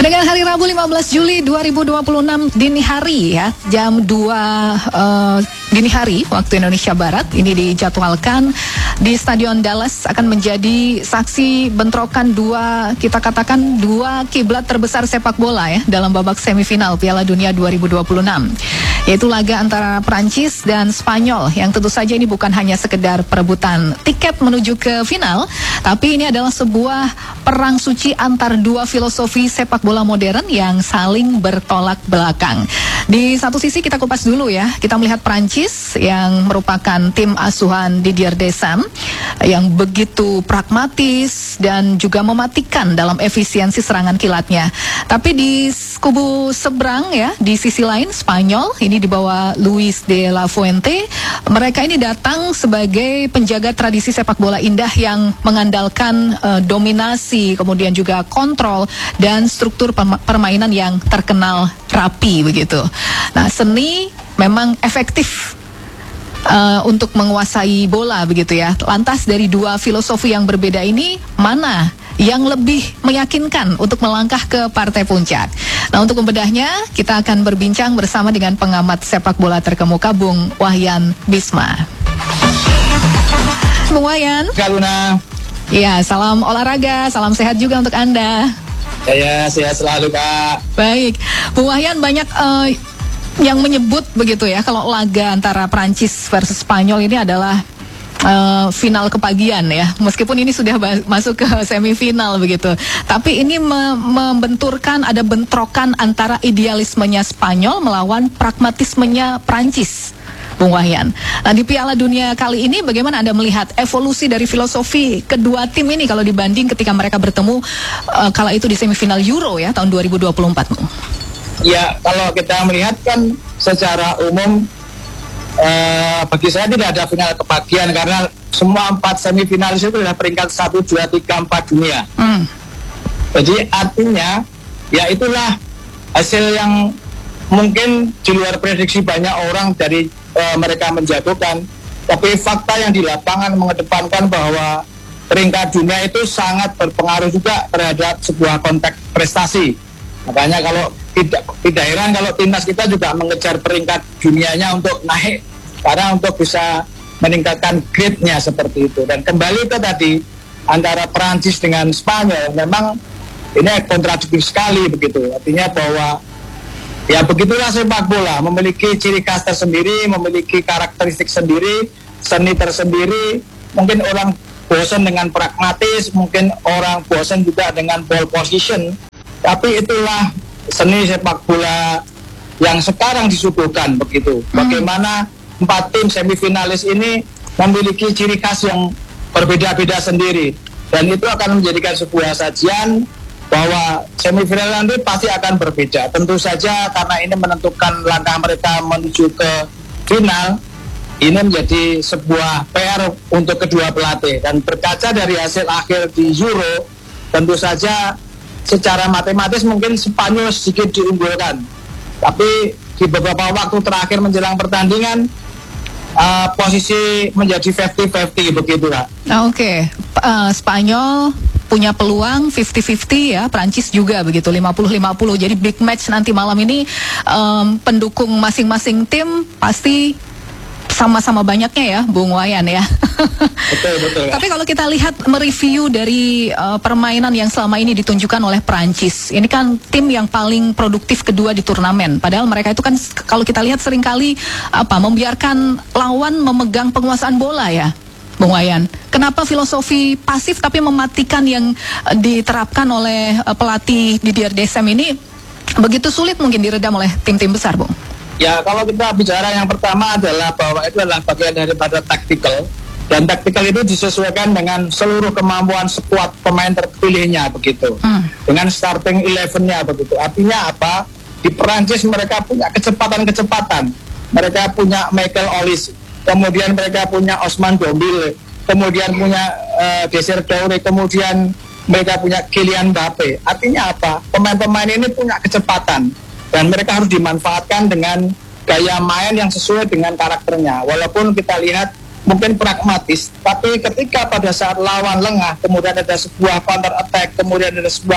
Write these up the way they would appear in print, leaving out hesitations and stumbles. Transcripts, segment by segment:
Dengan hari Rabu 15 Juli 2026 dini hari ya, jam 2 dini hari waktu Indonesia Barat, ini dijadwalkan di Stadion Dallas akan menjadi saksi bentrokan dua kiblat terbesar sepak bola ya dalam babak semifinal Piala Dunia 2026, yaitu laga antara Prancis dan Spanyol yang tentu saja ini bukan hanya sekedar perebutan tiket menuju ke final, tapi ini adalah sebuah perang suci antar dua filosofi sepak bola modern yang saling bertolak belakang. Di satu sisi kita kupas dulu ya, kita melihat Prancis yang merupakan tim asuhan Didier Deschamps yang begitu pragmatis dan juga mematikan dalam efisiensi serangan kilatnya. Tapi di kubu seberang ya, di sisi lain Spanyol ini di bawah Luis de la Fuente, mereka ini datang sebagai penjaga tradisi sepak bola indah yang mengandalkan dominasi, kemudian juga kontrol dan struktur permainan yang terkenal rapi begitu. Nah, seni memang efektif untuk menguasai bola begitu ya. Lantas dari dua filosofi yang berbeda ini, mana yang lebih meyakinkan untuk melangkah ke partai puncak? Nah, untuk membedahnya kita akan berbincang bersama dengan pengamat sepak bola terkemuka Bung Wahyan Bisma. Bung Wahyan. Kaluna. Ya, salam olahraga, salam sehat juga untuk Anda. Saya sehat selalu, Kak. Baik, Bung Wahyan, banyak yang menyebut begitu ya kalau laga antara Prancis versus Spanyol ini adalah final kepagian ya, meskipun ini sudah masuk ke semifinal begitu, tapi ini membenturkan ada bentrokan antara idealismenya Spanyol melawan pragmatismenya Prancis. Bung Wahyan, nah di Piala Dunia kali ini bagaimana Anda melihat evolusi dari filosofi kedua tim ini kalau dibanding ketika mereka bertemu kala itu di semifinal Euro ya tahun 2024? Ya, kalau kita melihat kan secara umum bagi saya tidak ada final kebagian karena semua 4 semifinalis itu adalah peringkat 1, 2, 3, 4 dunia. Jadi artinya ya itulah hasil yang mungkin di luar prediksi banyak orang dari mereka menjagokan, tapi fakta yang di lapangan mengedepankan bahwa peringkat dunia itu sangat berpengaruh juga terhadap sebuah konteks prestasi. Makanya kalau tidak heran kalau timnas kita juga mengejar peringkat dunianya untuk naik, karena untuk bisa meningkatkan grade-nya seperti itu. Dan kembali ke tadi antara Prancis dengan Spanyol, memang ini kontradiktif sekali begitu. Artinya bahwa ya begitulah sepak bola, memiliki ciri khas tersendiri, memiliki karakteristik sendiri, seni tersendiri. Mungkin orang bosan dengan pragmatis, mungkin orang bosan juga dengan ball position. Tapi itulah seni sepak bola yang sekarang disuguhkan begitu. Bagaimana 4 tim semifinalis ini memiliki ciri khas yang berbeda-beda sendiri. Dan itu akan menjadikan sebuah sajian bahwa semifinal nanti pasti akan berbeda. Tentu saja karena ini menentukan langkah mereka menuju ke final, ini menjadi sebuah PR untuk kedua pelatih. Dan berkaca dari hasil akhir di Euro, tentu saja secara matematis mungkin Spanyol sedikit diunggulkan. Tapi di beberapa waktu terakhir menjelang pertandingan, posisi menjadi 50-50 begitu, Kak. Oke. Spanyol punya peluang 50-50 ya, Prancis juga begitu 50-50. Jadi big match nanti malam ini, pendukung masing-masing tim pasti sama-sama banyaknya ya, Bung Wahyan ya. Betul. Tapi kalau kita lihat mereview dari permainan yang selama ini ditunjukkan oleh Prancis, ini kan tim yang paling produktif kedua di turnamen. Padahal mereka itu kan kalau kita lihat seringkali membiarkan lawan memegang penguasaan bola ya, Bung Wahyan. Kenapa filosofi pasif tapi mematikan yang diterapkan oleh pelatih Didier Deschamps ini begitu sulit mungkin diredam oleh tim-tim besar, Bung? Ya, kalau kita bicara yang pertama adalah bahwa itu adalah bagian daripada taktikal. Dan taktikal itu disesuaikan dengan seluruh kemampuan skuad pemain terpilihnya begitu. Dengan starting 11-nya begitu. Artinya apa? Di Perancis mereka punya kecepatan-kecepatan. Mereka punya Michael Olise, kemudian mereka punya Ousmane Dembélé, kemudian punya Désiré Doué, kemudian mereka punya Kylian Mbappé. Artinya apa? Pemain-pemain ini punya kecepatan dan mereka harus dimanfaatkan dengan gaya main yang sesuai dengan karakternya. Walaupun kita lihat mungkin pragmatis, tapi ketika pada saat lawan lengah, kemudian ada sebuah counter attack, kemudian ada sebuah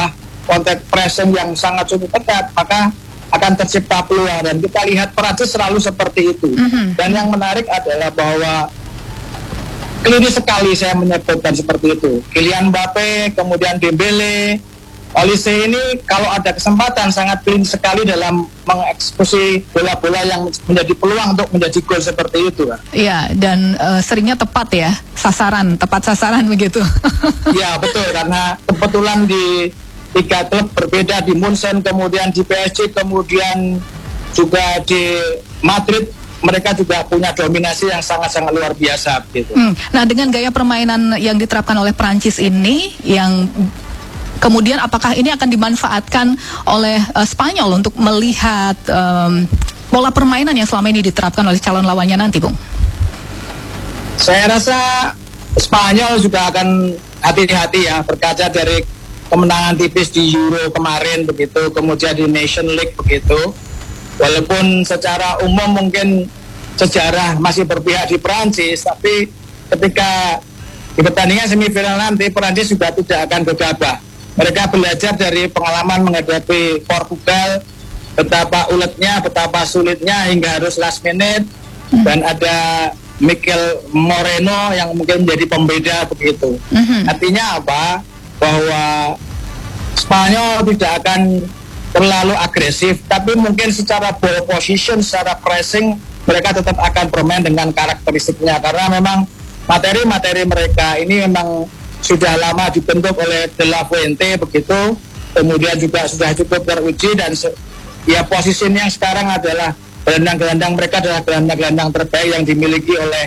konteks pressing yang sangat cukup ketat, maka akan tercipta peluang, dan kita lihat Prancis selalu seperti itu. Dan yang menarik adalah bahwa klinis sekali saya menyebutkan seperti itu. Kylian Mbappe, kemudian Dembele, Olise ini kalau ada kesempatan sangat klinis sekali dalam mengeksekusi bola-bola yang menjadi peluang untuk menjadi gol seperti itu. Iya, dan seringnya tepat ya, tepat sasaran begitu. Ya betul, karena kebetulan di 3 klub berbeda, di Munchen, kemudian di PSG, kemudian juga di Madrid, mereka juga punya dominasi yang sangat-sangat luar biasa gitu. Nah, dengan gaya permainan yang diterapkan oleh Prancis ini, yang kemudian apakah ini akan dimanfaatkan oleh Spanyol untuk melihat pola permainan yang selama ini diterapkan oleh calon lawannya nanti, Bung? Saya rasa Spanyol juga akan hati-hati ya, berkaca dari kemenangan tipis di Euro kemarin begitu, kemudian di Nation League begitu. Walaupun secara umum mungkin sejarah masih berpihak di Prancis, tapi ketika di pertandingan semifinal nanti Prancis juga tidak akan gegabah. Mereka belajar dari pengalaman menghadapi Portugal, betapa uletnya, betapa sulitnya hingga harus last minute, dan ada Mikel Moreno yang mungkin menjadi pembeda begitu. Artinya apa? Bahwa Spanyol tidak akan terlalu agresif, tapi mungkin secara ball position, secara pressing mereka tetap akan bermain dengan karakteristiknya, karena memang materi-materi mereka ini memang sudah lama dibentuk oleh De La Fuente begitu, kemudian juga sudah cukup teruji, dan ya posisinya yang sekarang adalah gelandang-gelandang mereka adalah gelandang-gelandang terbaik yang dimiliki oleh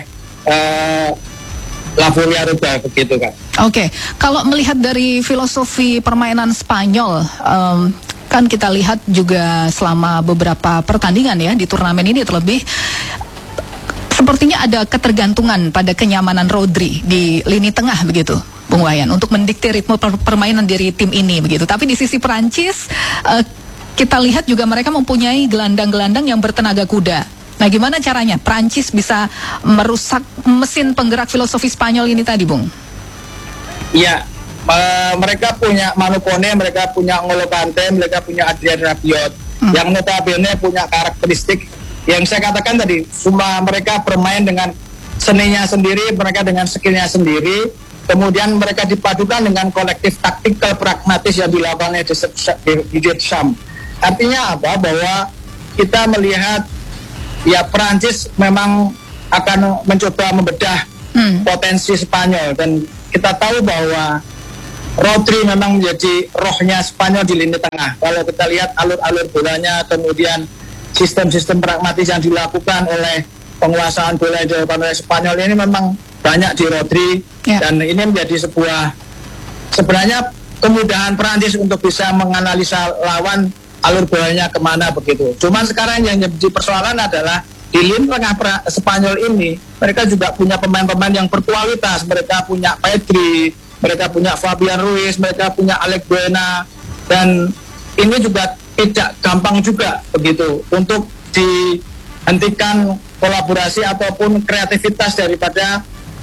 La Fuente begitu kan. Oke, kalau melihat dari filosofi permainan Spanyol, kan kita lihat juga selama beberapa pertandingan ya di turnamen ini, terlebih sepertinya ada ketergantungan pada kenyamanan Rodri di lini tengah begitu, Bung Wayan, untuk mendikte ritme permainan dari tim ini begitu. Tapi di sisi Prancis, kita lihat juga mereka mempunyai gelandang-gelandang yang bertenaga kuda. Nah, gimana caranya Prancis bisa merusak mesin penggerak filosofi Spanyol ini tadi, Bung? Iya, mereka punya Manu Kone, mereka punya N'Golo Kante, mereka punya Adrien Rabiot, yang notabene punya karakteristik yang saya katakan tadi, semua mereka bermain dengan seninya sendiri, mereka dengan skillnya sendiri, kemudian mereka dipadukan dengan kolektif taktikal pragmatis yang dilakukan oleh Didier Deschamps. Artinya apa? Bahwa kita melihat ya Prancis memang akan mencoba membedah potensi Spanyol, dan kita tahu bahwa Rodri memang menjadi rohnya Spanyol di lini tengah. Kalau kita lihat alur-alur bolanya, kemudian sistem-sistem pragmatis yang dilakukan oleh penguasaan bola yang dilakukan oleh Spanyol ini memang banyak di Rodri, dan ini menjadi sebenarnya kemudahan Prancis untuk bisa menganalisa lawan alur bolanya kemana begitu. Cuman sekarang yang jadi persoalan adalah di lini tengah Spanyol ini mereka juga punya pemain-pemain yang berkualitas. Mereka punya Pedri, mereka punya Fabian Ruiz, mereka punya Alex Baena, dan ini juga tidak gampang juga begitu untuk dihentikan kolaborasi ataupun kreativitas daripada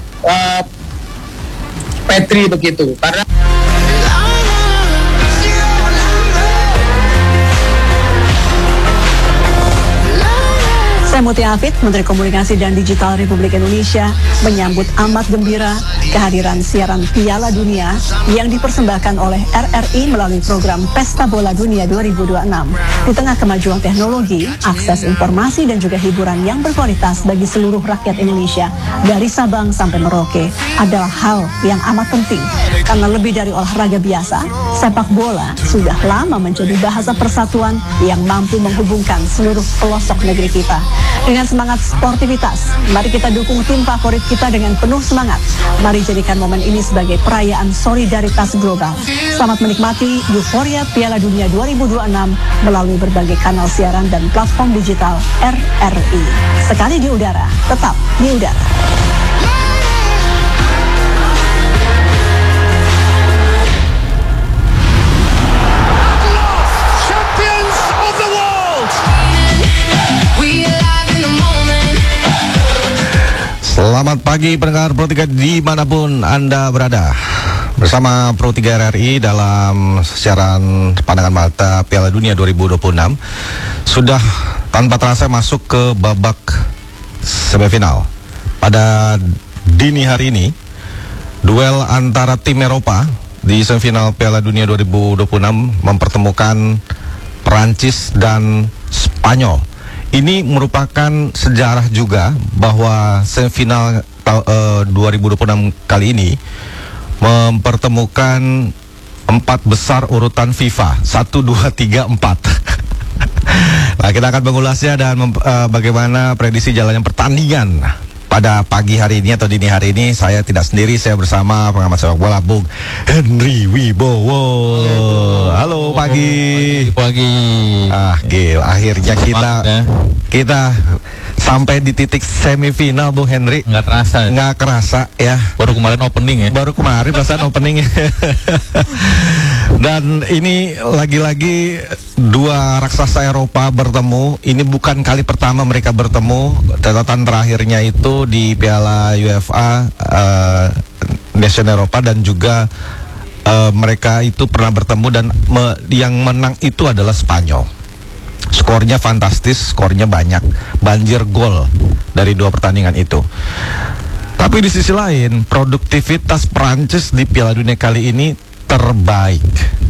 Pedri begitu, karena Saya Mutia Hafid, Menteri Komunikasi dan Digital Republik Indonesia, menyambut amat gembira kehadiran siaran Piala Dunia yang dipersembahkan oleh RRI melalui program Pesta Bola Dunia 2026. Di tengah kemajuan teknologi, akses informasi dan juga hiburan yang berkualitas bagi seluruh rakyat Indonesia dari Sabang sampai Merauke adalah hal yang amat penting. Karena lebih dari olahraga biasa, sepak bola sudah lama menjadi bahasa persatuan yang mampu menghubungkan seluruh pelosok negeri kita. Dengan semangat sportivitas, mari kita dukung tim favorit kita dengan penuh semangat. Mari jadikan momen ini sebagai perayaan solidaritas global. Selamat menikmati euforia Piala Dunia 2026 melalui berbagai kanal siaran dan platform digital RRI. Sekali di udara, tetap di udara. Selamat pagi pendengar Pro 3 dimanapun Anda berada. Bersama Pro 3 RRI dalam siaran pandangan mata Piala Dunia 2026 sudah tanpa terasa masuk ke babak semifinal. Pada dini hari ini, duel antara tim Eropa di semifinal Piala Dunia 2026 mempertemukan Perancis dan Spanyol. Ini merupakan sejarah juga bahwa semifinal 2026 kali ini mempertemukan 4 besar urutan FIFA 1, 2, 3, 4. Nah, kita akan mengulasnya dan bagaimana prediksi jalannya pertandingan pada pagi hari ini atau dini hari ini. Saya tidak sendiri, saya bersama pengamat sepak bola Bung Henry Wibowo. Halo pagi. Gil, akhirnya kita sampai di titik semifinal, Bung Henry. Nggak kerasa ya. Baru kemarin opening ya. Baru kemarin perasaan opening. Dan ini lagi-lagi dua raksasa Eropa bertemu. Ini bukan kali pertama mereka bertemu. Catatan terakhirnya itu di Piala UEFA Nation Eropa, dan juga mereka itu pernah bertemu dan yang menang itu adalah Spanyol. Skornya fantastis, skornya banyak, banjir gol dari dua pertandingan itu. Tapi di sisi lain, produktivitas Prancis di Piala Dunia kali ini terbaik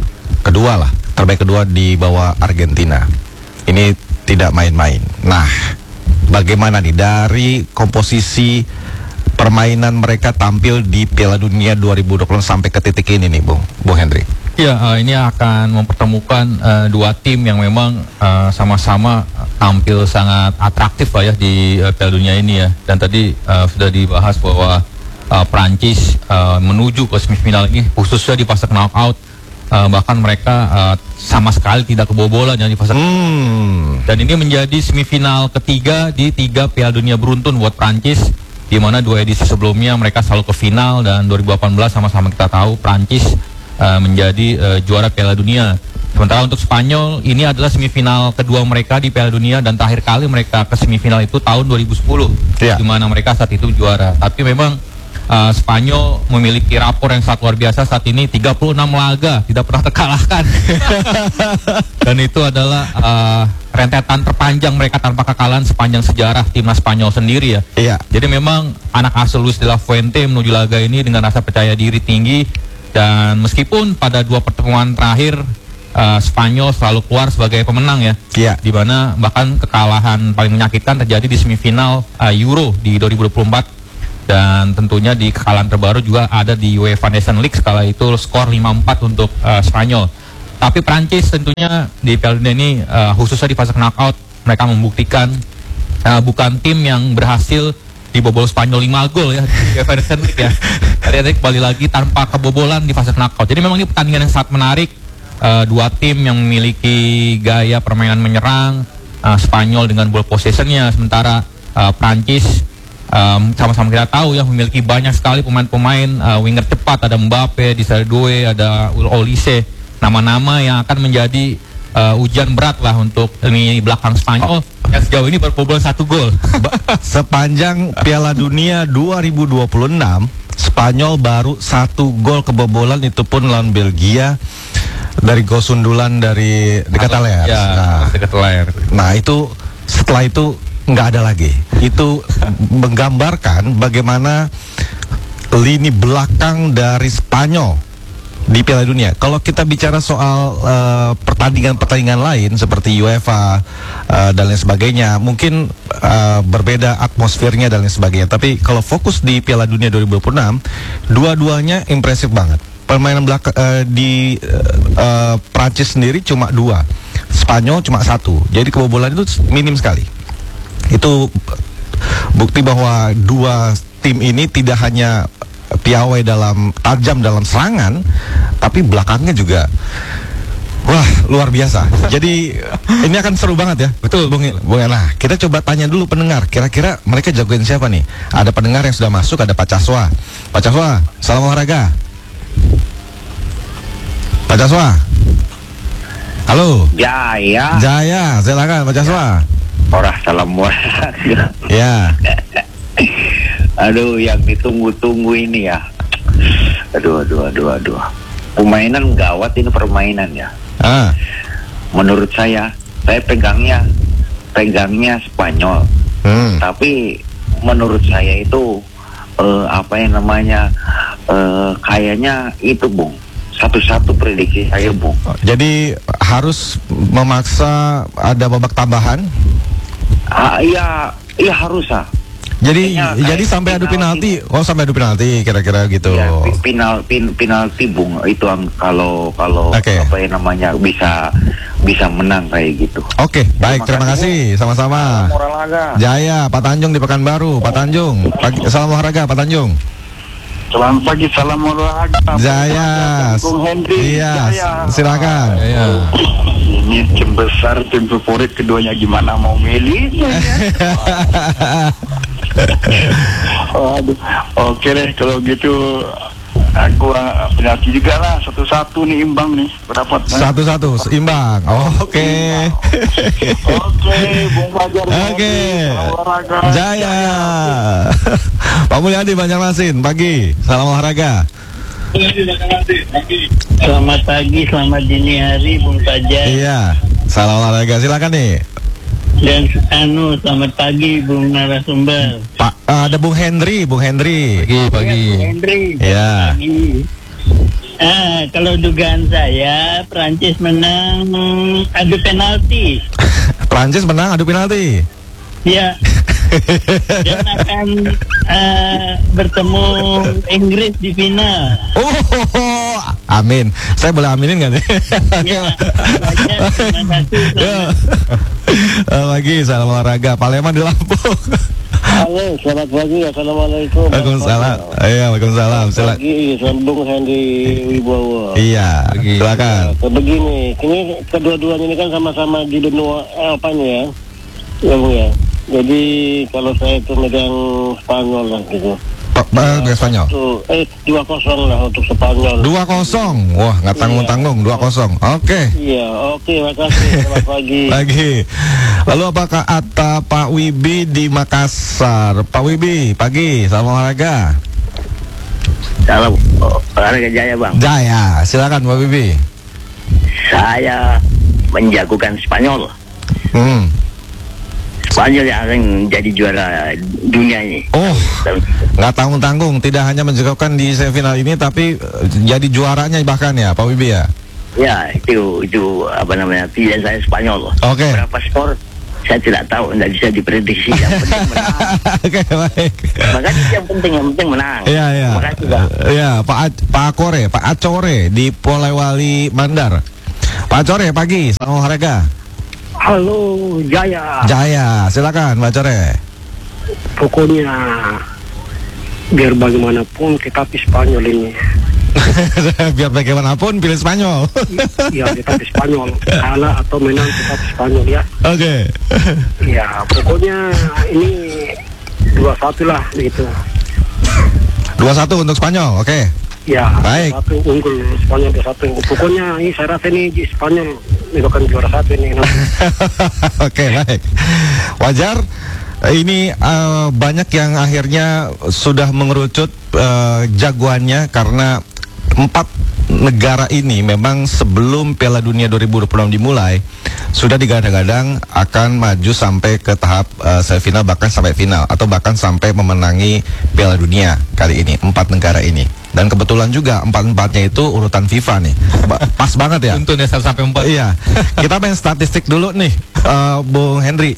kedua di bawah Argentina. Ini tidak main-main. Nah, bagaimana nih dari komposisi permainan mereka tampil di Piala Dunia 2020 sampai ke titik ini nih, Bung Henry? Ya, ini akan mempertemukan dua tim yang memang sama-sama tampil sangat atraktif lah ya di Piala Dunia ini ya. Dan tadi sudah dibahas bahwa Prancis menuju ke semifinal ini khususnya di fase knockout, bahkan mereka sama sekali tidak kebobolan ya di fase dan ini menjadi semifinal ketiga di 3 Piala Dunia beruntun buat Prancis, di mana 2 edisi sebelumnya mereka selalu ke final, dan 2018 sama-sama kita tahu Prancis menjadi juara Piala Dunia. Sementara untuk Spanyol, ini adalah semifinal kedua mereka di Piala Dunia, dan terakhir kali mereka ke semifinal itu tahun 2010 di mana mereka saat itu juara. Tapi memang Spanyol memiliki rapor yang sangat luar biasa saat ini, 36 laga tidak pernah terkalahkan. Dan itu adalah rentetan terpanjang mereka tanpa kekalahan sepanjang sejarah timnas Spanyol sendiri ya. Iya. Jadi memang anak asuh Luis de la Fuente menuju laga ini dengan rasa percaya diri tinggi, dan meskipun pada 2 pertemuan terakhir Spanyol selalu keluar sebagai pemenang ya. Iya. Di mana bahkan kekalahan paling menyakitkan terjadi di semifinal Euro di 2024. Dan tentunya di kekalahan terbaru juga ada di UEFA Nation League, skala itu skor 5-4 untuk Spanyol. Tapi Prancis tentunya di Piala Dunia ini khususnya di fase knockout mereka membuktikan bukan tim yang berhasil dibobol Spanyol 5 gol ya di UEFA Nation League ya. Tadi kembali lagi tanpa kebobolan di fase knockout. Jadi memang ini pertandingan yang sangat menarik. Dua tim yang memiliki gaya permainan menyerang, Spanyol dengan ball possessionnya, sementara Prancis sama-sama kita tahu ya memiliki banyak sekali pemain-pemain winger cepat. Ada Mbappe, Desailly, ada Olise, nama-nama yang akan menjadi ujian berat lah untuk lini belakang Spanyol yang sejauh ini berbobolan 1 gol. Sepanjang Piala Dunia 2026 Spanyol baru 1 gol kebobolan, itu pun lawan Belgia dari gol sundulan dari dekat layar. Ya, dekat layar. Nah, itu setelah itu nggak ada lagi. Itu menggambarkan bagaimana lini belakang dari Spanyol di Piala Dunia. Kalau kita bicara soal pertandingan-pertandingan lain seperti UEFA dan lain sebagainya, mungkin berbeda atmosfernya dan lain sebagainya. Tapi kalau fokus di Piala Dunia 2026, dua-duanya impresif banget. Permainan belakang di Prancis sendiri cuma 2, Spanyol cuma 1. Jadi kebobolan itu minim sekali. Itu bukti bahwa dua tim ini tidak hanya piawai tajam dalam serangan, tapi belakangnya juga wah luar biasa. Jadi ini akan seru banget ya. Betul, Bung. Nah, kita coba tanya dulu pendengar, kira-kira mereka jagoin siapa nih? Ada pendengar yang sudah masuk, ada Pak Caswa. Pak Caswa, salam olahraga. Pak Caswa. Halo. Jaya, silakan Pak Caswa. Orang salam olahraga. Ya. Aduh, yang ditunggu-tunggu ini ya. Aduh. Permainan gawat ini permainan ya. Menurut saya pegangnya Spanyol. Tapi menurut saya itu kayaknya itu Bung. Satu-satu prediksi saya Bung. Jadi harus memaksa ada babak tambahan? Iya harus ah. Jadi sampai adu penalti. Oh, sampai adu penalti kira-kira gitu. Ya, penalti Bung. Itu kalau bisa menang kayak gitu. Oke, baik, terima kasih. Sama-sama. Salam olahraga. Jaya, Pak Tanjung di Pekanbaru. Pak Tanjung, salam olahraga Pak Tanjung. Selamat pagi, salam olahraga. Jaya. Bung Henry. Iya, silakan. Ini tim besar, tim favorit keduanya, gimana mau milih? Aduh. Oke deh, kalau gitu aku penalti juga lah, 1-1 nih, imbang nih, berapa? 1-1 imbang. Oke, Bung Fajar. Oke. Jaya. Pak Mulyadi Banjarmasin, pagi. Salam olahraga. Selamat pagi, selamat dini hari, Bung Fajar. Iya, salam olahraga. Silakan nih. Dan selamat pagi, Bung narasumber. Pak, ada Bung Henry. Pagi. Henry. Iya. Kalau dugaan saya, Prancis menang adu penalti. Prancis menang adu penalti. Ya. Dan akan bertemu Inggris di final. Oh, amin. Saya boleh aminin nggak nih? Ya, terima kasih. Pagi, salam olahraga. Palembang di Lampung. Halo, selamat pagi. Assalamualaikum. Waalaikumsalam. Iya, waalaikumsalam. Silakan. Bung Henry Wibowo. Iya, silakan. Begini, ini kedua-duanya ini kan sama-sama di benua ya, Bung ya. Jadi kalau saya itu megang Spanyol lah gitu. Spanyol. 2-0 lah untuk Spanyol. 2-0. Wah, nggak tanggung-tanggung. 2-0. Oke. Iya, oke, makasih. Selamat pagi. Lagi. Lalu apakah Atta Pak Wibi di Makassar? Pak Wibi, pagi. Salam olahraga. Salam olahraga Jaya Bang. Jaya, silakan Pak Wibi. Saya menjagokan Spanyol. Spanyol yang akan jadi juara dunia ini. Oh, nggak tanggung-tanggung. Tidak hanya menjagokan di semifinal ini, tapi jadi juaranya bahkan ya, Pak Wibi ya. Ya, itu pilihan saya Spanyol. Oke. Berapa skor? Saya tidak tahu, tidak bisa diprediksi. Yang penting menang. Oke, baik. Makanya yang penting menang. Iya. Terima kasih, Bang. Iya, Pak Acore di Polewali Mandar. Pak Acore, pagi. Salam olahraga. Halo, Jaya. Jaya, silakan Pak Core. Pokoknya biar bagaimanapun tetapi Spanyol ini. Biar bagaimanapun pilih Spanyol. Iya, tetapi Spanyol. Kalah atau menang tetapi Spanyol ya. Oke. Ya, pokoknya ini 2-1 lah gitu. 2-1 untuk Spanyol, oke. Ya, baik. 1 unggul Spanyol 2-1. Pokoknya ini saya rasa ini Spanyol ini bukan juara 1 ini. Oke, baik. Wajar. Ini banyak yang akhirnya sudah mengerucut jagoannya karena 4 negara ini memang sebelum Piala Dunia 2026 dimulai sudah digadang-gadang akan maju sampai ke tahap semifinal, bahkan sampai final atau bahkan sampai memenangi Piala Dunia kali ini, 4 negara ini. Dan kebetulan juga 4-4-nya itu urutan FIFA nih. Pas banget ya. Untuk 1-4. Iya. Kita main statistik dulu nih, Bung Henry.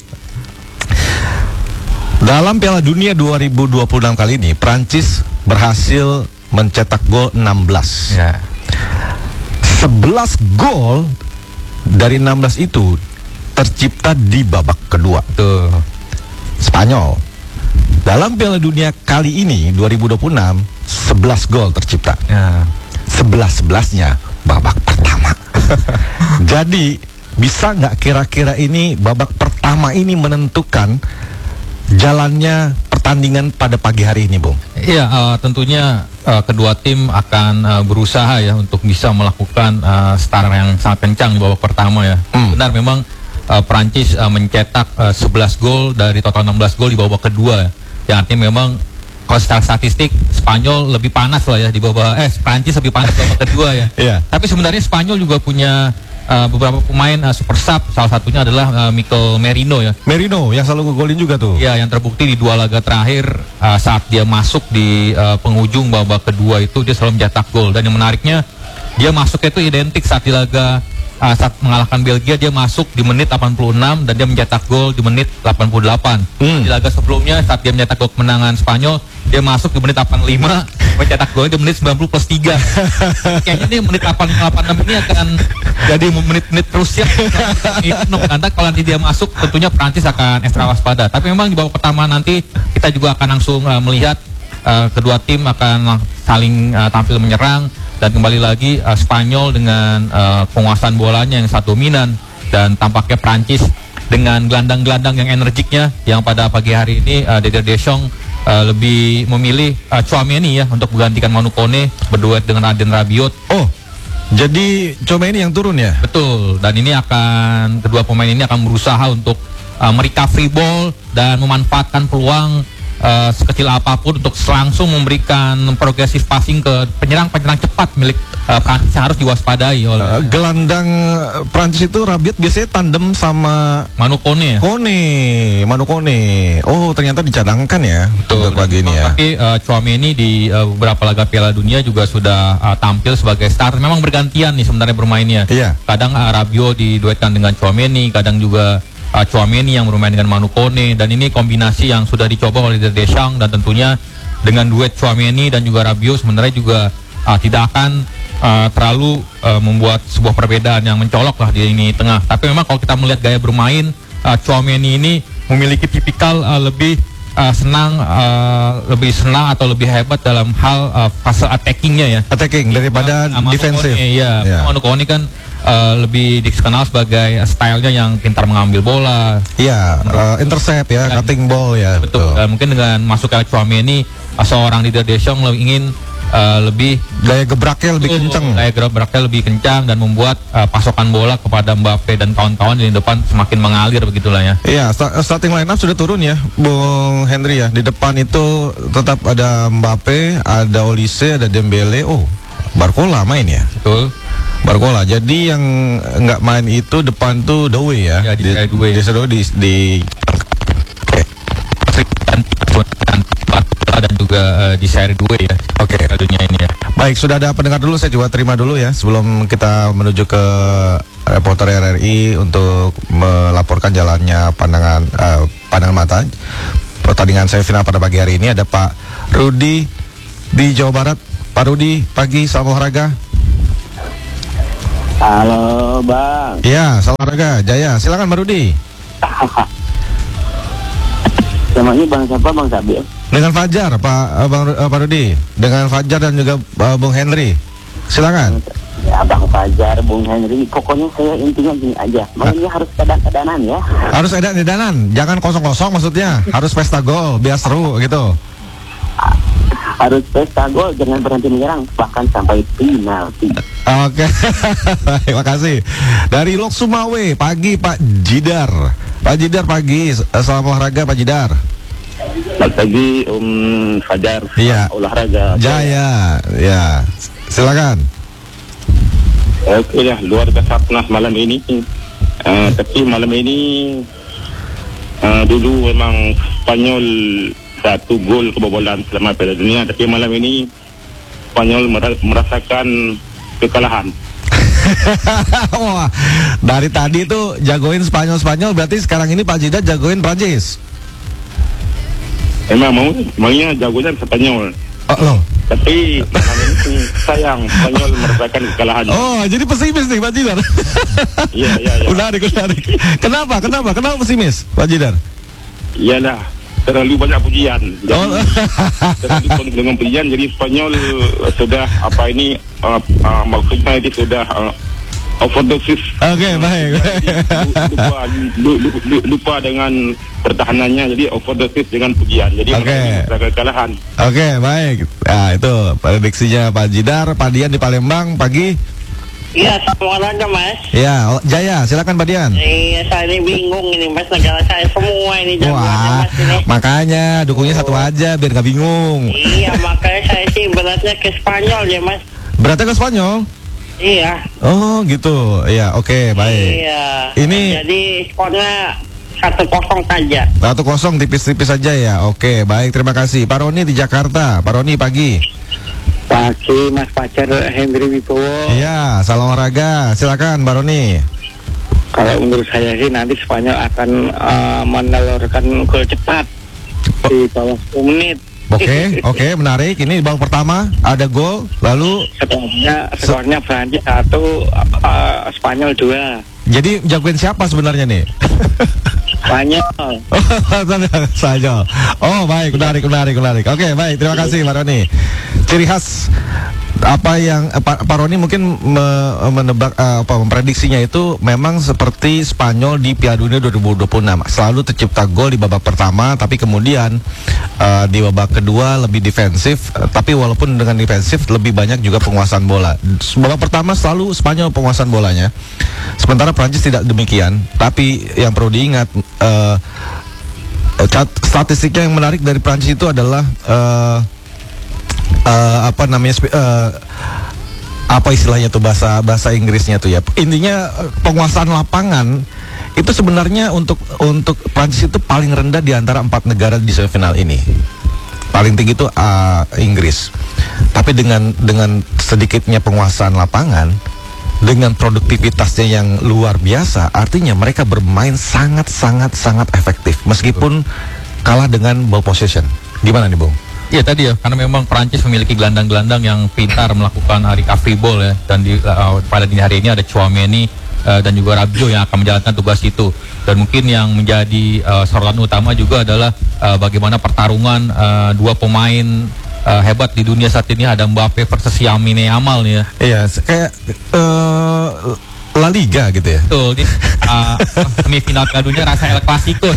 Dalam Piala Dunia 2026 kali ini, Prancis berhasil mencetak gol 16. Ya. 11 gol dari 16 itu tercipta di babak kedua. Tuh. Spanyol. Dalam Piala Dunia kali ini 2026, 11 gol tercipta. Ya. 11-11-nya babak pertama. Jadi bisa nggak kira-kira ini babak pertama ini menentukan jalannya pertandingan pada pagi hari ini, Bung? Iya, tentunya kedua tim akan berusaha ya untuk bisa melakukan start yang sangat kencang di babak pertama ya. Benar, memang Prancis mencetak 11 gol dari total 16 gol di babak kedua, yang artinya memang kalau secara statistik Spanyol lebih panas lah ya di bawah Prancis lebih panas di babak kedua ya. Iya. Tapi sebenarnya Spanyol juga punya beberapa pemain super sub, salah satunya adalah Mikel Merino ya. Merino yang selalu ngegolin juga tuh. Ya, yang terbukti di 2 laga terakhir saat dia masuk di penghujung babak kedua itu dia selalu mencetak gol, dan yang menariknya dia masuknya itu identik saat di laga saat mengalahkan Belgia, dia masuk di menit 86 dan dia mencetak gol di menit 88. Di laga sebelumnya saat dia mencetak gol kemenangan Spanyol, dia masuk di menit 85, mencetak gol di menit 90 plus 3. Kayaknya ini menit 86 ini akan jadi menit-menit krusial. Nanti kalau nanti dia masuk, tentunya Prancis akan ekstra waspada. Tapi memang di babak pertama nanti kita juga akan langsung melihat kedua tim akan saling tampil menyerang. Dan kembali lagi Spanyol dengan penguasaan bolanya yang sangat dominan, dan tampaknya Prancis dengan gelandang-gelandang yang energiknya, yang pada pagi hari ini Didier Deschamps lebih memilih Tchouaméni ya untuk menggantikan Manu Kone berduet dengan Adrien Rabiot. Oh, jadi Tchouaméni yang turun ya? Betul, dan ini kedua pemain ini akan berusaha untuk merecovery ball dan memanfaatkan peluang sekecil apapun untuk langsung memberikan progresif passing ke penyerang-penyerang cepat milik Prancis yang harus diwaspadai oleh gelandang Prancis itu Rabiot biasanya tandem sama Manu Kone. Manu Kone. Oh, ternyata dicadangkan ya. Betul, pagi ini ya. Tapi Tchouaméni di beberapa laga Piala Dunia juga sudah tampil sebagai starter. Memang bergantian nih sebenarnya bermainnya. Iya. Kadang Rabiot diduetkan dengan Tchouaméni, kadang juga Tchouaméni yang bermain dengan Manu Kone, dan ini kombinasi yang sudah dicoba oleh Deschamps, dan tentunya dengan duet Tchouaméni dan juga Rabiot sebenarnya juga tidak akan terlalu membuat sebuah perbedaan yang mencolok lah di lini tengah. Tapi memang kalau kita melihat gaya bermain Tchouaméni ini memiliki tipikal lebih senang atau lebih hebat dalam hal fase attackingnya ya. Attacking daripada defensif. Iya. Manu Kone kan lebih dikenal sebagai stylenya yang pintar mengambil bola. Iya, intercept ya, cutting ball ya. Betul. Mungkin dengan masuknya Tchouaméni, seorang Didier Deschamps ingin lebih gaya gebraknya lebih kencang. Gaya gebraknya lebih kencang dan membuat pasokan bola kepada Mbappe dan kawan-kawan di depan semakin mengalir begitulah ya. Iya, starting line up sudah turun ya, Bung Henry ya. Di depan itu tetap ada Mbappe, ada Olise, ada Dembele. Oh, Barcola main ya. Betul. Barcola. Jadi yang nggak main itu depan tuh Doué ya. Di dan juga di seri 2 ya. Oke. Dunia ini ya. Baik, sudah ada pendengar dulu, saya juga terima dulu ya sebelum kita menuju ke reporter RRI untuk melaporkan jalannya pandangan mata pertandingan semifinal pada pagi hari ini. Ada Pak Rudi di Jawa Barat. Pak Rudi, pagi, salam olahraga. Halo Bang. Iya, salam olahraga Jaya. Silakan Pak Rudi. Namanya Bang siapa, Bang Sabil? Dengan Fajar, Pak Rudi. Dengan Fajar dan juga Bung Henry. Silakan. Ya Bang Fajar, Bung Henry. Pokoknya saya intinya gini aja. Mainnya harus edan-edanan ya. Harus edan-edanan. Jangan kosong-kosong maksudnya. Harus pesta gol biar seru gitu. Harus pesta gol, jangan berhenti menyerang bahkan sampai penalti. Oke. Terima kasih. Dari Lok Sumawe, pagi Pak Jidar. Pak Jidar pagi. Salam olahraga Pak Jidar. Selamat pagi Fajar. Iya. Olahraga. Jaya. Ya. Silakan. Oke ya, luar biasa panas malam ini. Tapi malam ini dulu memang Spanyol 1 gol kebobolan selama Piala Dunia, tapi malam ini Spanyol merasakan kekalahan. Wah, dari tadi tuh jagoin Spanyol, berarti sekarang ini Pak Jidar jagoin Prancis. Emang maunya jagonya Spanyol. Oh, loh. Tapi malam ini sayang Spanyol merasakan kekalahan. Oh, jadi pesimis nih Pak Jidar. Iya. Menarik. Kenapa pesimis Pak Jidar? Iyalah, terlalu banyak pujian. Terlalu penuh dengan pujian, jadi Spanyol sudah maksudnya itu sudah overdosis. Oke, baik. Lupa dengan pertahanannya, jadi overdosis dengan pujian. Jadi kekalahan. Oke, baik. Nah, itu prediksinya Pak Jidar. Pak Dian di Palembang pagi. Iya, sama aja Mas. Ya, Jaya, silakan Pak Dian. Iya, saya ini bingung ini Mas, negara saya semua ini jagoannya Wah, Mas ini. makanya dukungnya satu aja biar nggak bingung. Iya, makanya saya sih beratnya ke Spanyol ya Mas. Beratnya ke Spanyol? Iya. Oh gitu, ya oke baik. Iya. Ini Jadi skornya 1-0 saja. 1-0 tipis-tipis saja ya. Oke baik, terima kasih. Pak Roni di Jakarta. Pak Roni pagi. Pagi Mas Fajar Hendri Wibowo. Iya, salam olahraga. Silakan Pak Roni. Kalau menurut saya sih nanti Spanyol akan menelurkan gol cepat di bawah 10 menit. Oke, menarik. Ini babak pertama ada gol, lalu Skornya Prancis 1, Spanyol 2. jadi jagoin siapa sebenarnya nih? Spanyol. Saja. Oh baik, menarik. Oke baik, terima kasih Pak Roni. Ciri khas apa yang Pak Roni mungkin menebak memprediksinya itu memang seperti Spanyol di Piala Dunia 2026, selalu tercipta gol di babak pertama, tapi kemudian di babak kedua lebih defensif, tapi walaupun dengan defensif lebih banyak juga penguasaan bola. Babak pertama selalu Spanyol penguasaan bolanya, sementara Prancis tidak demikian. Tapi yang perlu diingat, statistiknya yang menarik dari Prancis itu adalah apa istilahnya tuh bahasa Inggrisnya tuh ya. Intinya penguasaan lapangan itu sebenarnya untuk Prancis itu paling rendah di antara 4 negara di semifinal ini. Paling tinggi itu Inggris. Tapi dengan sedikitnya penguasaan lapangan, dengan produktivitasnya yang luar biasa, artinya mereka bermain sangat efektif meskipun kalah dengan ball possession. Gimana nih, Bung? Iya tadi ya, karena memang Prancis memiliki gelandang-gelandang yang pintar melakukan recovery ball ya, dan pada dini hari ini ada Tchouaméni dan juga Rabiot yang akan menjalankan tugas itu. Dan mungkin yang menjadi sorotan utama juga adalah bagaimana pertarungan dua pemain hebat di dunia saat ini, ada Mbappe versus Lamine Yamal nih ya. Iya, kayak La Liga gitu ya. Betul, ini semifinal Piala Dunia rasa El Clasico.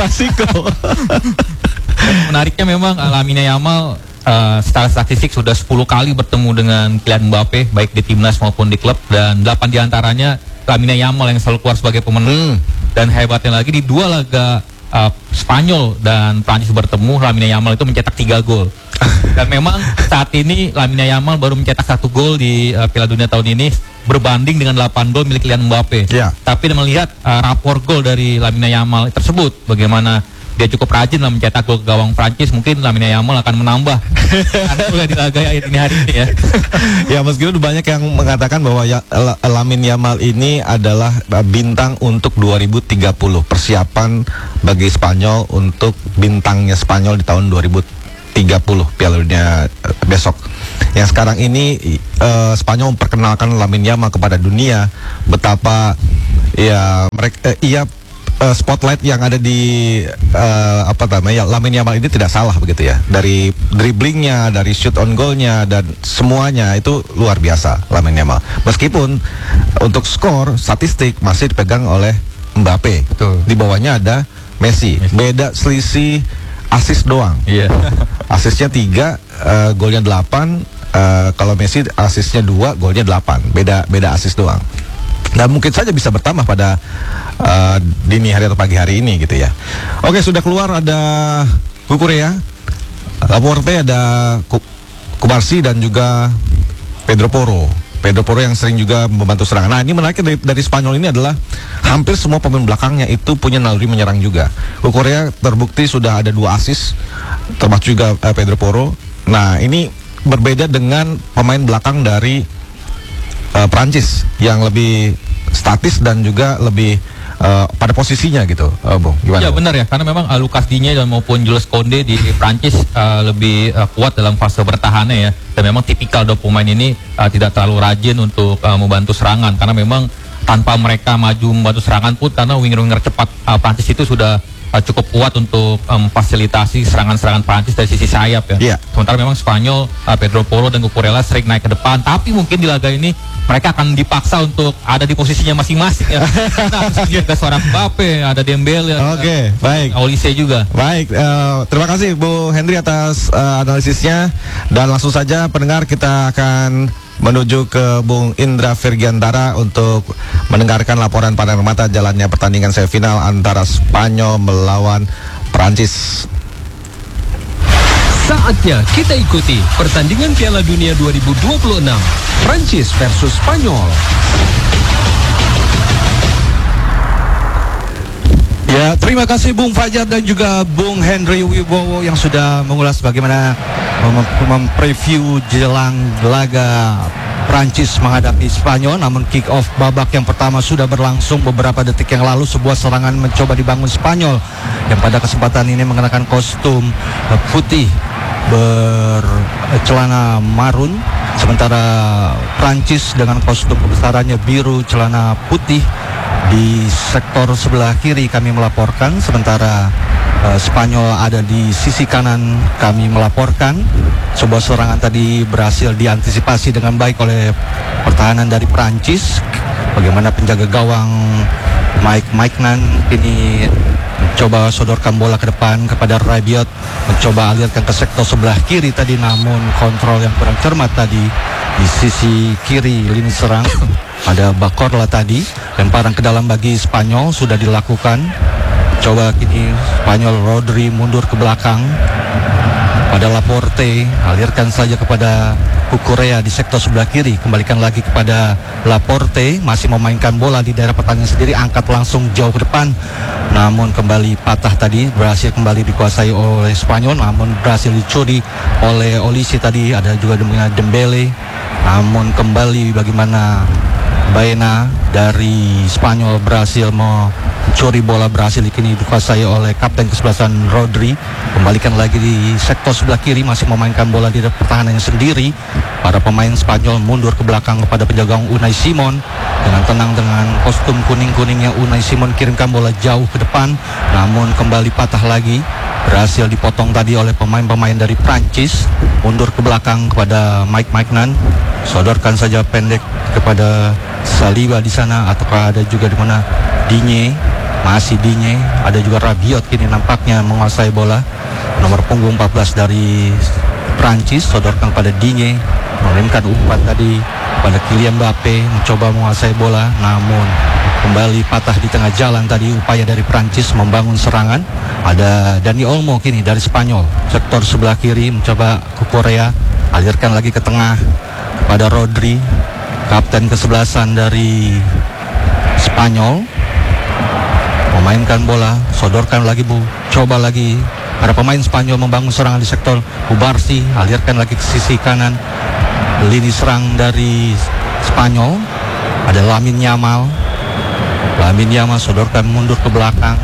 Menariknya memang Lamine Yamal secara statistik sudah 10 kali bertemu dengan Kylian Mbappe baik di timnas maupun di klub, dan 8 diantaranya Lamine Yamal yang selalu keluar sebagai pemenang. Dan hebatnya lagi di 2 laga Spanyol dan Prancis bertemu, Lamine Yamal itu mencetak 3 gol. Dan memang saat ini Lamine Yamal baru mencetak 1 gol di Piala Dunia tahun ini berbanding dengan 8 gol milik Kylian Mbappe. Tapi melihat rapor gol dari Lamine Yamal tersebut, bagaimana dia cukup rajin dalam mencetak gol ke gawang Prancis, mungkin Lamine Yamal akan menambah karena di laga ini hari ini ya. Ya, meskipun banyak yang mengatakan bahwa Lamine Yamal ini adalah bintang untuk 2030, persiapan bagi Spanyol untuk bintangnya Spanyol di tahun 2030 Piala Dunia besok. Yang sekarang ini Spanyol memperkenalkan Lamine Yamal kepada dunia, betapa ya mereka spotlight yang ada di Lamine Yamal ini tidak salah begitu ya. Dari dribblingnya, dari shoot on goalnya, dan semuanya itu luar biasa Lamine Yamal. Meskipun untuk skor statistik masih dipegang oleh Mbappe. Betul. Di bawahnya ada Messi. Beda selisih asis doang. Iya. Asisnya 3, golnya 8. Kalau Messi asisnya 2, golnya 8. Beda asis doang. Nah, mungkin saja bisa bertambah pada dini hari atau pagi hari ini gitu ya. Oke, sudah keluar ada Kukurea, Laporte, ada Kubarsi dan juga Pedro Porro yang sering juga membantu serangan. Nah, ini menariknya dari Spanyol ini adalah hampir semua pemain belakangnya itu punya naluri menyerang juga. Kukurea terbukti sudah ada 2 asis, termasuk juga Pedro Porro. Nah, ini berbeda dengan pemain belakang dari Prancis yang lebih statis dan juga lebih pada posisinya gitu, Bung. Gimana? Ya benar ya, karena memang Lucas Digne dan maupun Jules Koundé di Prancis lebih kuat dalam fase bertahannya ya. Dan memang tipikal dua pemain ini tidak terlalu rajin untuk membantu serangan, karena memang tanpa mereka maju membantu serangan pun, karena winger-winger cepat Prancis itu sudah cukup kuat untuk memfasilitasi serangan-serangan Prancis dari sisi sayap ya. Sementara memang Spanyol, Pedro Porro dan Cucurella sering naik ke depan, tapi mungkin di laga ini mereka akan dipaksa untuk ada di posisinya masing-masing ya. Nah, ada seorang Mbappe, ada Dembele, baik. Olise juga. Baik, terima kasih Bu Hendri atas analisisnya, dan langsung saja pendengar kita akan menuju ke Bung Indra Virgiantara untuk mendengarkan laporan panel mata jalannya pertandingan semifinal antara Spanyol melawan Prancis. Saatnya kita ikuti pertandingan Piala Dunia 2026 Prancis versus Spanyol. Ya, terima kasih Bung Fajar dan juga Bung Henry Wibowo yang sudah mengulas bagaimana mempreview jelang laga Prancis menghadapi Spanyol. Namun kick off babak yang pertama sudah berlangsung beberapa detik yang lalu. Sebuah serangan mencoba dibangun Spanyol yang pada kesempatan ini mengenakan kostum putih bercelana marun, sementara Prancis dengan kostum kebesarannya biru celana putih. Di sektor sebelah kiri kami melaporkan, sementara Spanyol ada di sisi kanan kami melaporkan. Sebuah serangan tadi berhasil diantisipasi dengan baik oleh pertahanan dari Prancis. Bagaimana penjaga gawang Mike Maignan ini mencoba sodorkan bola ke depan kepada Rabiot, mencoba alirkan ke sektor sebelah kiri tadi, namun kontrol yang kurang cermat tadi di sisi kiri lini serang. Ada Bakorla tadi, lemparan ke dalam bagi Spanyol sudah dilakukan. Coba kini Spanyol, Rodri mundur ke belakang pada Laporte, alirkan saja kepada Cucurella di sektor sebelah kiri, kembalikan lagi kepada Laporte, masih memainkan bola di daerah pertandingan sendiri, angkat langsung jauh ke depan, namun kembali patah tadi, berhasil kembali dikuasai oleh Spanyol, namun berhasil dicuri oleh Olise tadi. Ada juga Dembele, namun kembali bagaimana Baena dari Spanyol berhasil mencuri bola, berhasil kini dikuasai oleh kapten kesebelasan Rodri. Kembalikan lagi di sektor sebelah kiri, masih memainkan bola di pertahanannya sendiri. Para pemain Spanyol mundur ke belakang kepada penjaga Unai Simon. Dengan tenang dengan kostum kuning-kuningnya Unai Simon kirimkan bola jauh ke depan, namun kembali patah lagi. Berhasil dipotong tadi oleh pemain-pemain dari Prancis. Mundur ke belakang kepada Mike Maignan, sodorkan saja pendek kepada Saliba di sana, ataukah ada juga di mana Digne, masih Digne, ada juga Rabiot kini nampaknya menguasai bola. Nomor punggung 14 dari Prancis sodorkan pada Digne, mengirimkan umpan tadi pada Kylian Mbappe, mencoba menguasai bola, namun kembali patah di tengah jalan tadi upaya dari Prancis membangun serangan. Ada Dani Olmo kini dari Spanyol, sektor sebelah kiri mencoba ke Korea, alirkan lagi ke tengah kepada Rodri, kapten kesebelasan dari Spanyol, memainkan bola, sodorkan lagi coba lagi para pemain Spanyol membangun serangan di sektor Cubarsí, alirkan lagi ke sisi kanan lini serang dari Spanyol. Ada Lamine Yamal sodorkan mundur ke belakang,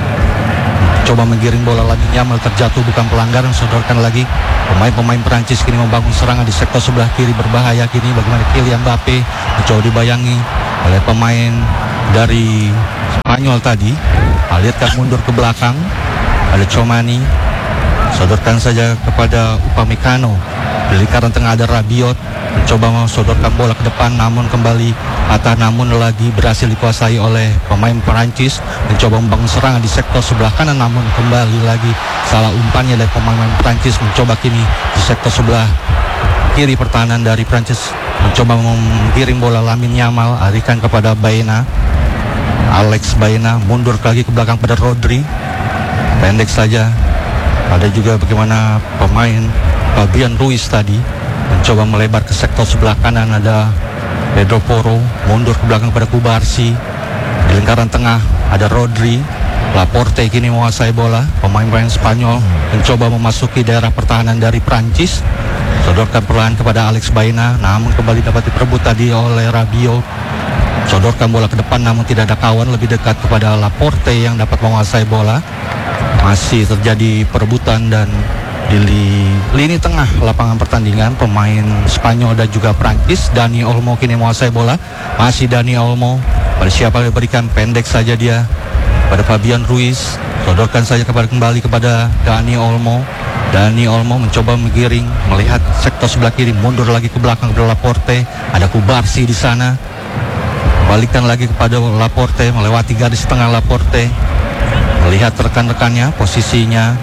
coba menggiring bola. Lamine Yamal terjatuh, bukan pelanggaran, sodorkan lagi. Pemain-pemain Perancis kini membangun serangan di sektor sebelah kiri, berbahaya kini bagaimana Kylian Mbappe mencoba dibayangi oleh pemain dari Spanyol tadi, alirkan mundur ke belakang. Ada Chomani, sodorkan saja kepada Upamecano. Di lingkaran tengah ada Rabiot, mencoba sodorkan bola ke depan, namun kembali patah, namun lagi berhasil dikuasai oleh pemain Perancis. Mencoba membangun serangan di sektor sebelah kanan, namun kembali lagi salah umpannya dari pemain Perancis. Mencoba kini di sektor sebelah kiri pertahanan dari Perancis, mencoba menggiring bola. Lamine Yamal alihkan kepada Baena, Alex Baena mundur lagi ke belakang pada Rodri, pendek saja. Ada juga bagaimana pemain Fabian Ruiz tadi mencoba melebar ke sektor sebelah kanan. Ada Pedro Porro mundur ke belakang pada Cubarsí. Di lingkaran tengah ada Rodri, Laporte kini menguasai bola. Pemain-pemain Spanyol mencoba memasuki daerah pertahanan dari Prancis, sodorkan perlahan kepada Alex Baena, namun kembali dapat diperebut tadi oleh Rabiot. Sodorkan bola ke depan, namun tidak ada kawan, lebih dekat kepada Laporte yang dapat menguasai bola. Masih terjadi perebutan dan di lini tengah lapangan pertandingan pemain Spanyol dan juga Prancis. Dani Olmo kini menguasai bola, masih Dani Olmo, pada siapa yang diberikan, pendek saja dia pada Fabian Ruiz, sodorkan saja kembali kepada Dani Olmo. Dani Olmo mencoba menggiring, melihat sektor sebelah kiri, mundur lagi ke belakang kepada Laporte. Ada Cubarsí di sana, balikkan lagi kepada Laporte, melewati garis tengah Laporte, melihat rekan-rekannya, posisinya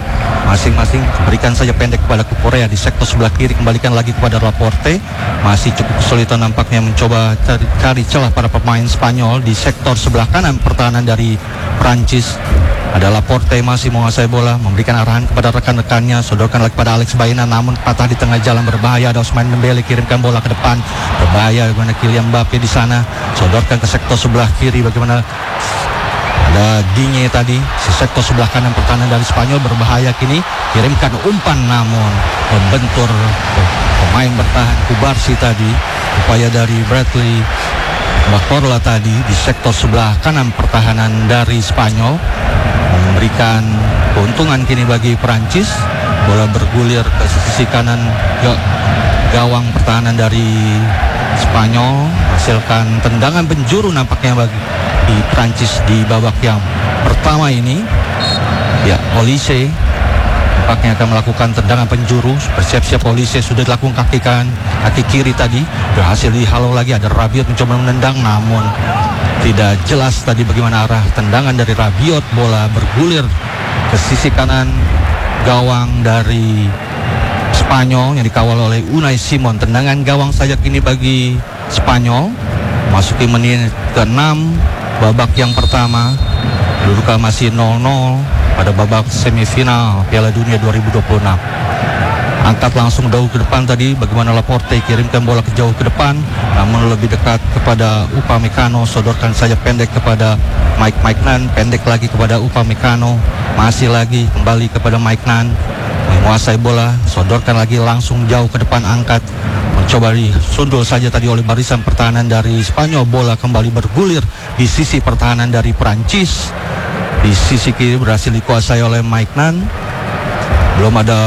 masing-masing. Berikan saja pendek kepada Korea di sektor sebelah kiri, kembalikan lagi kepada Laporte. Masih cukup kesulitan nampaknya mencoba cari celah para pemain Spanyol di sektor sebelah kanan pertahanan dari Prancis. Ada Laporte masih menguasai bola, memberikan arahan kepada rekan-rekannya, sodorkan lagi pada Alex Baena, namun patah di tengah jalan, berbahaya. Ada Ousmane Dembele, kirimkan bola ke depan, berbahaya. Bagaimana Kylian Mbappe di sana, sodorkan ke sektor sebelah kiri. Bagaimana ada Digne tadi, di sektor sebelah kanan pertahanan dari Spanyol, berbahaya kini, kirimkan umpan namun membentur pemain bertahan Kubarsi tadi. Upaya dari Bradley Bacorla tadi di sektor sebelah kanan pertahanan dari Spanyol memberikan keuntungan kini bagi Prancis. Bola bergulir ke sisi kanan gawang pertahanan dari Spanyol, hasilkan tendangan penjuru nampaknya bagi Prancis di babak yang pertama ini. Ya, Olise nampaknya akan melakukan tendangan penjuru. Bersiap-siap Olise, sudah dilakukan kaki kiri tadi, berhasil dihalau lagi. Ada Rabiot mencoba menendang, namun tidak jelas tadi bagaimana arah tendangan dari Rabiot. Bola bergulir ke sisi kanan gawang dari Spanyol yang dikawal oleh Unai Simon. Tendangan gawang saja kini bagi Spanyol. Masuki menit ke-6 babak yang pertama. Kedudukan masih 0-0 pada babak semifinal Piala Dunia 2026. Angkat langsung jauh ke depan tadi, bagaimana Laporte kirimkan bola ke jauh ke depan, namun lebih dekat kepada Upamecano, sodorkan saja pendek kepada Mike Maignan, pendek lagi kepada Upamecano, masih lagi kembali kepada Maignan, menguasai bola, sodorkan lagi langsung jauh ke depan, angkat, mencoba disundul saja tadi oleh barisan pertahanan dari Spanyol. Bola kembali bergulir di sisi pertahanan dari Prancis. Di sisi kiri berhasil dikuasai oleh Maignan. Belum ada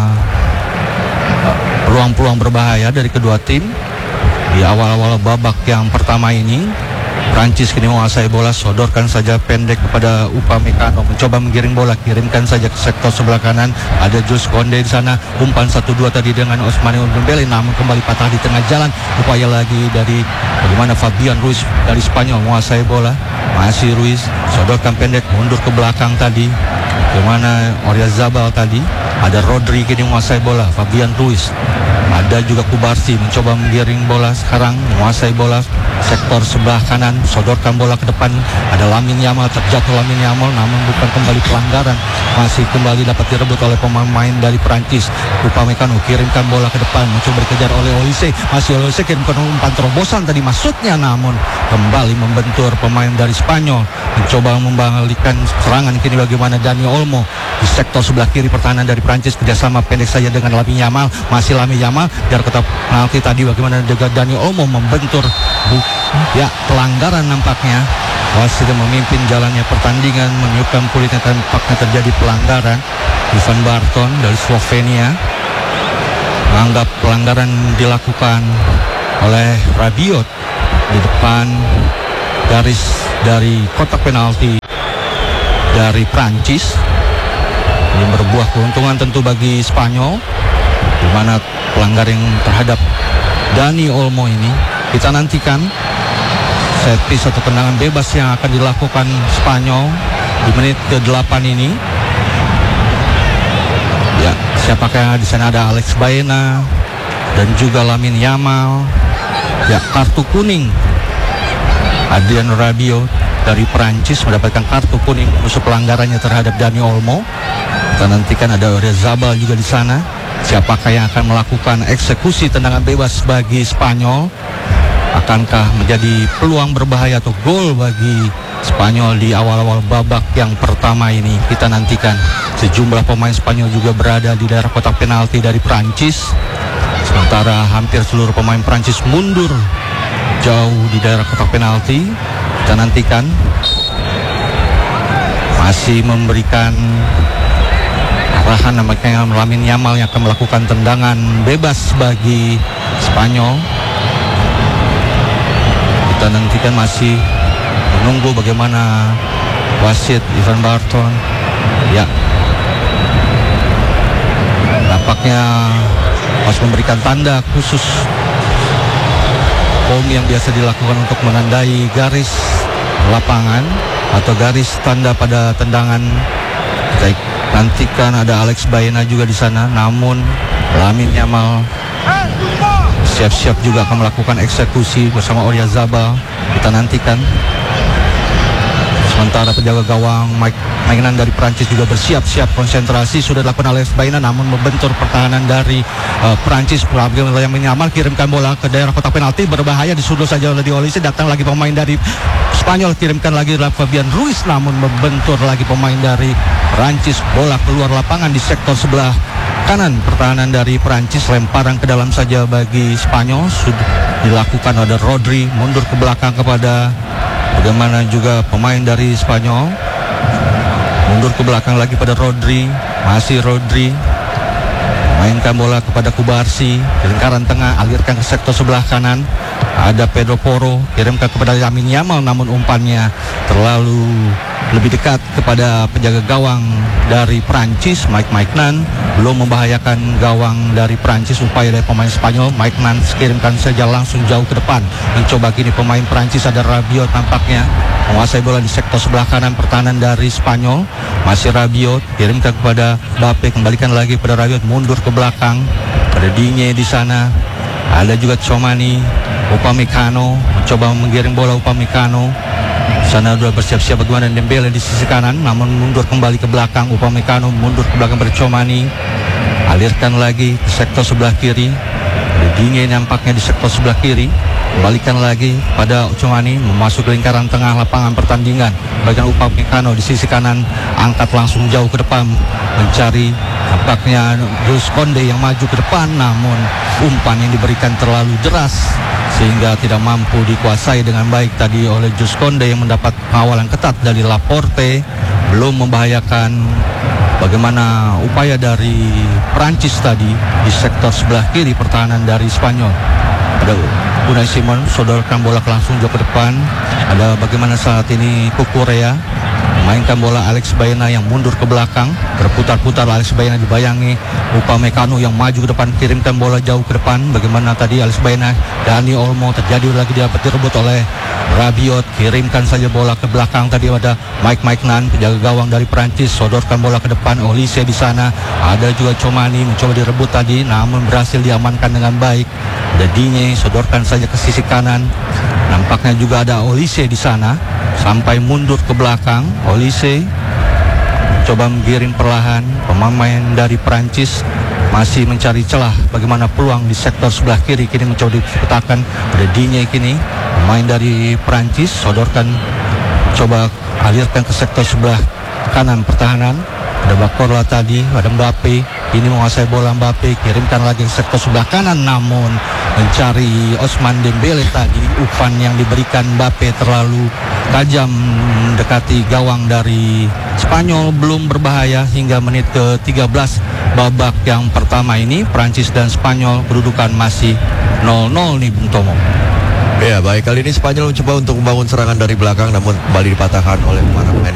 peluang-peluang berbahaya dari kedua tim di awal-awal babak yang pertama ini. Prancis kini menguasai bola, sodorkan saja pendek kepada Upamecano, mencoba menggiring bola, kirimkan saja ke sektor sebelah kanan. Ada Jules Koundé di sana, umpan 1-2 tadi dengan Ousmane Dembele, namun kembali patah di tengah jalan. Upaya lagi dari bagaimana Fabian Ruiz dari Spanyol menguasai bola, masih Ruiz, sodorkan pendek, mundur ke belakang tadi. Bagaimana Oyarzabal tadi, ada Rodri kini menguasai bola, Fabian Ruiz. Ada juga Kubarsi mencoba menggiring bola, sekarang menguasai bola sektor sebelah kanan, sodorkan bola ke depan. Ada Lamine Yamal, terjatuh Lamine Yamal, namun bukan kembali pelanggaran, masih kembali dapat direbut oleh pemain dari Prancis. Upamecano kirimkan bola ke depan, mencoba dikejar oleh Olise, masih Olise kirimkan umpan terobosan tadi maksudnya, namun kembali membentur pemain dari Spanyol. Mencoba membalikkan serangan kini bagaimana Dani Olmo di sektor sebelah kiri pertahanan dari Prancis, kerjasama pendek saja dengan Lamine Yamal, masih Lamine Yamal, biar kotak penalti tadi bagaimana juga Dani Olmo membentur. Ya, pelanggaran nampaknya. Wasit memimpin jalannya pertandingan, meniupkan kulitnya, tampaknya terjadi pelanggaran. Ivan Barton dari Slovenia menganggap pelanggaran dilakukan oleh Rabiot di depan garis dari kotak penalti dari Prancis. Ini berbuah keuntungan tentu bagi Spanyol, di mana pelanggaran terhadap Dani Olmo ini kita nantikan set piece atau tendangan bebas yang akan dilakukan Spanyol di menit ke-8 ini. Ya, siapakah di sana? Ada Alex Baena dan juga Lamine Yamal. Ya, kartu kuning. Adrien Rabiot dari Prancis mendapatkan kartu kuning musuh pelanggarannya terhadap Dani Olmo. Kita nantikan ada Oyarzabal juga di sana. Siapakah yang akan melakukan eksekusi tendangan bebas bagi Spanyol? Akankah menjadi peluang berbahaya atau gol bagi Spanyol di awal-awal babak yang pertama ini? Kita nantikan. Sejumlah pemain Spanyol juga berada di daerah kotak penalti dari Prancis, sementara hampir seluruh pemain Prancis mundur jauh di daerah kotak penalti. Kita nantikan. Masih memberikan arahan nampaknya Lamine Yamal yang akan melakukan tendangan bebas bagi Spanyol. Kita nantikan, masih menunggu bagaimana wasit Ivan Barton. Ya, nampaknya harus memberikan tanda khusus yang biasa dilakukan untuk menandai garis lapangan atau garis tanda pada tendangan. Kita Nantikan ada Alex Baena juga di sana, namun Lamine Yamal siap-siap juga akan melakukan eksekusi bersama Oyarzabal. Kita nantikan. Sementara penjaga gawang mainan dari Prancis juga bersiap-siap konsentrasi. Sudah dilakukan Alex Baena, namun membentur pertahanan dari Prancis. Lamine Yamal kirimkan bola ke daerah kotak penalti, berbahaya, disundul saja oleh Olise. Datang lagi pemain dari Spanyol, kirimkan lagi oleh Fabian Ruiz, namun membentur lagi pemain dari Prancis. Bola keluar lapangan di sektor sebelah kanan pertahanan dari Prancis. Lemparan ke dalam saja bagi Spanyol. Sudah dilakukan, ada Rodri mundur ke belakang kepada bagaimana juga pemain dari Spanyol. Mundur ke belakang lagi pada Rodri. Masih Rodri mainkan bola kepada Kubarsi, lingkaran tengah, alirkan ke sektor sebelah kanan. Ada Pedro Porro, kirimkan kepada Lamine Yamal, namun umpannya terlalu lebih dekat kepada penjaga gawang dari Prancis, Mike Maignan. Belum membahayakan gawang dari Prancis. Upaya dari pemain Spanyol, Maignan kirimkan saja langsung jauh ke depan. Mencoba kini pemain Prancis, ada Rabiot tampaknya menguasai bola di sektor sebelah kanan pertahanan dari Spanyol. Masih Rabiot, kirimkan kepada Mbappe, kembalikan lagi pada Rabiot, mundur ke belakang. Ada Digne di sana. Ada juga Tchouameni, Upamecano mencoba menggiring bola. Upamecano sana sudah bersiap-siap bagaimana Dembele di sisi kanan, namun mundur kembali ke belakang. Upamecano mundur ke belakang pada Tchouameni, alirkan lagi ke sektor sebelah kiri. Digne nampaknya di sektor sebelah kiri, kembalikan lagi pada Tchouameni, memasuki lingkaran tengah lapangan pertandingan. Bagian Upamecano di sisi kanan, angkat langsung jauh ke depan, mencari nampaknya Jules Koundé yang maju ke depan, namun umpan yang diberikan terlalu deras sehingga tidak mampu dikuasai dengan baik tadi oleh Jules Koundé yang mendapat pengawalan ketat dari Laporte. Belum membahayakan bagaimana upaya dari Prancis tadi di sektor sebelah kiri pertahanan dari Spanyol. Ada Unai Simon sodorkan bola langsung jauh ke depan. Ada bagaimana saat ini Cucurella mainkan bola Alex Baena yang mundur ke belakang, berputar-putar. Alex Baena dibayangi Upamecano yang maju ke depan, kirimkan bola jauh ke depan. Bagaimana tadi Alex Baena, Dani Olmo terjadi lagi, dia direbut oleh Rabiot, kirimkan saja bola ke belakang. Tadi ada Mike Maignan, penjaga gawang dari Prancis, sodorkan bola ke depan. Olise di sana, ada juga Tchouameni mencoba direbut tadi, namun berhasil diamankan dengan baik. Ada Digne, sodorkan saja ke sisi kanan. Nampaknya juga ada Olise di sana, sampai mundur ke belakang. Olise coba menggiring perlahan. Pemain dari Prancis masih mencari celah bagaimana peluang di sektor sebelah kiri. Kini mencoba dipetakan. Ada Digne kini, pemain dari Prancis, sodorkan, coba alirkan ke sektor sebelah kanan pertahanan. Ada Bakorla tadi, ada Mbappe, ini menguasai bola. Mbappe kirimkan lagi ke sektor sebelah kanan, namun mencari Ousmane Dembele tadi. Umpan yang diberikan Mbappe terlalu tajam mendekati gawang dari Spanyol, belum berbahaya hingga menit ke-13 babak yang pertama ini. Prancis dan Spanyol kedudukan masih 0-0 nih, Bung Tomo. Ya baik, kali ini Spanyol mencoba untuk membangun serangan dari belakang, namun kembali dipatahkan oleh pemain